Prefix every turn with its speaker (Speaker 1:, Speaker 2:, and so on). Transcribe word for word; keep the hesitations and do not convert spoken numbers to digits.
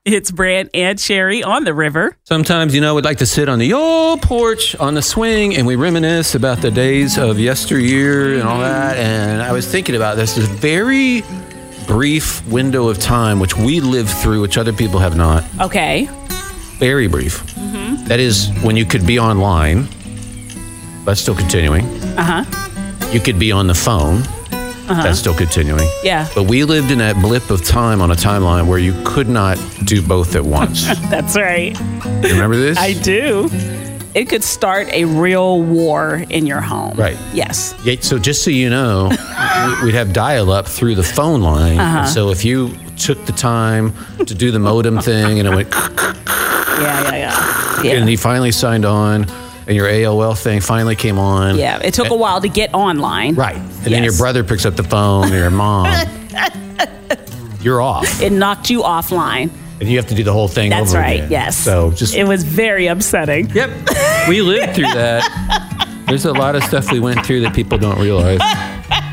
Speaker 1: It's Brant and Sherry on the river.
Speaker 2: Sometimes, you know, we'd like to sit on the old porch on the swing and we reminisce about the days of yesteryear and all that. And I was thinking about this, this very brief window of time which we lived through, which other people have not.
Speaker 1: Okay.
Speaker 2: Very brief. Mm-hmm. That is when you could be online. That's still continuing.
Speaker 1: Uh-huh.
Speaker 2: You could be on the phone. Uh-huh. That's still continuing.
Speaker 1: Yeah.
Speaker 2: But we lived in that blip of time on a timeline where you could not do both at once.
Speaker 1: That's right.
Speaker 2: You remember this?
Speaker 1: I do. It could start a real war in your home.
Speaker 2: Right.
Speaker 1: Yes.
Speaker 2: Yeah, so just so you know, we'd have dial-up through the phone line.
Speaker 1: Uh-huh.
Speaker 2: And so if you took the time to do the modem thing and it went...
Speaker 1: Yeah, yeah, yeah. yeah.
Speaker 2: And you finally signed on... And your A O L thing finally came on.
Speaker 1: Yeah, it took
Speaker 2: and,
Speaker 1: a while to get online.
Speaker 2: Right. And
Speaker 1: yes.
Speaker 2: then your brother picks up the phone, or your mom. You're off.
Speaker 1: It knocked you offline.
Speaker 2: And you have to do the whole thing
Speaker 1: That's
Speaker 2: over
Speaker 1: right,
Speaker 2: again.
Speaker 1: yes.
Speaker 2: So just
Speaker 1: It was very upsetting.
Speaker 2: Yep. We lived through that. There's a lot of stuff we went through that people don't realize.